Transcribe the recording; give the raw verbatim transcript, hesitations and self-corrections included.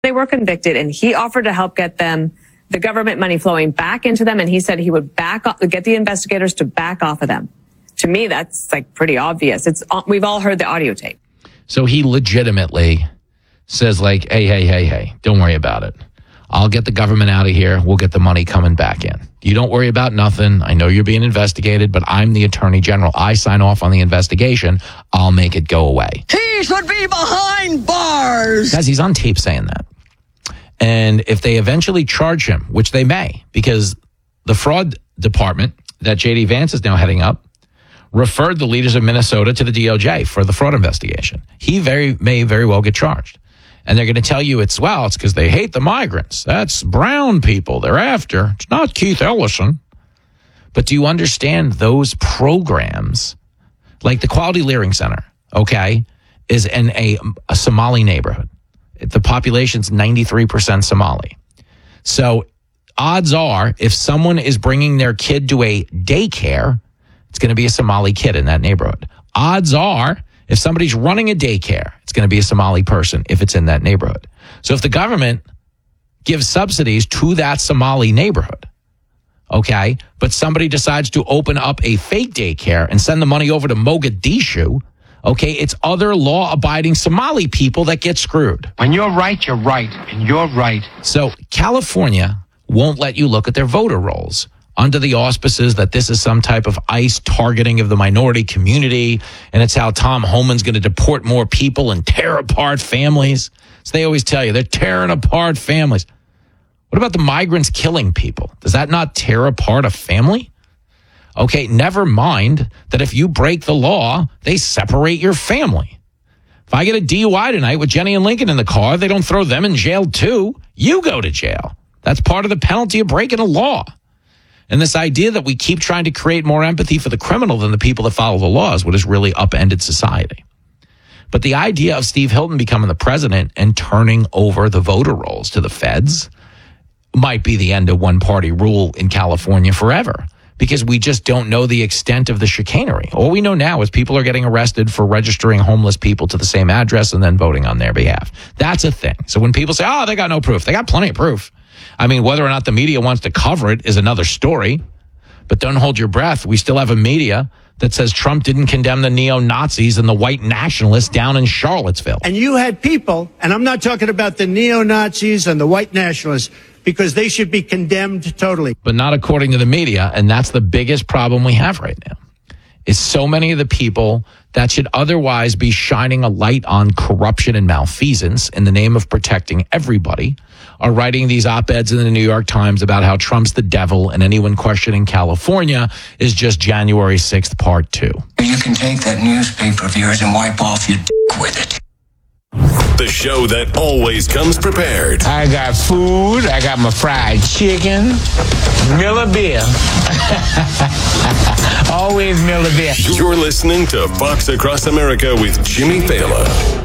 they were convicted, and he offered to help get them the government money flowing back into them, and he said he would back off, get the investigators to back off of them. To me, that's like pretty obvious. It's we've all heard the audio tape. So he legitimately says like, hey, hey, hey, hey, don't worry about it. I'll get the government out of here. We'll get the money coming back in. You don't worry about nothing. I know you're being investigated, but I'm the attorney general. I sign off on the investigation. I'll make it go away. He should be behind bars. Guys, he's on tape saying that. And if they eventually charge him, which they may, because the fraud department that J D Vance is now heading up referred the leaders of Minnesota to the D O J for the fraud investigation. He very may very well get charged. And they're going to tell you it's, well, it's because they hate the migrants. That's brown people they're after. It's not Keith Ellison. But do you understand those programs, like the Quality Learning Center, okay, is in a, a Somali neighborhood. The population's ninety-three percent Somali. So odds are if someone is bringing their kid to a daycare, it's going to be a Somali kid in that neighborhood. Odds are if somebody's running a daycare, it's going to be a Somali person if it's in that neighborhood. So if the government gives subsidies to that Somali neighborhood, okay, but somebody decides to open up a fake daycare and send the money over to Mogadishu, okay, it's other law-abiding Somali people that get screwed. When you're right, you're right, and you're right. So California won't let you look at their voter rolls under the auspices that this is some type of ICE targeting of the minority community, and it's how Tom Homan's going to deport more people and tear apart families. So they always tell you they're tearing apart families. What about the migrants killing people? Does that not tear apart a family? Okay, never mind that if you break the law, they separate your family. If I get a D U I tonight with Jenny and Lincoln in the car, they don't throw them in jail too. You go to jail. That's part of the penalty of breaking a law. And this idea that we keep trying to create more empathy for the criminal than the people that follow the law is what has really upended society. But the idea of Steve Hilton becoming the president and turning over the voter rolls to the feds might be the end of one-party rule in California forever, because we just don't know the extent of the chicanery. All we know now is people are getting arrested for registering homeless people to the same address and then voting on their behalf. That's a thing. So when people say, oh, they got no proof, they got plenty of proof. I mean, whether or not the media wants to cover it is another story. But don't hold your breath. We still have a media that says Trump didn't condemn the neo-Nazis and the white nationalists down in Charlottesville. And you had people, and I'm not talking about the neo-Nazis and the white nationalists, because they should be condemned totally. But not according to the media, and that's the biggest problem we have right now, is so many of the people that should otherwise be shining a light on corruption and malfeasance in the name of protecting everybody are writing these op-eds in the New York Times about how Trump's the devil and anyone questioning California is just January sixth part two. You can take that newspaper of yours and wipe off your dick with it. The show that always comes prepared. I got food. I got my fried chicken. Miller beer. Always Miller beer. You're listening to Fox Across America with Jimmy Fallon.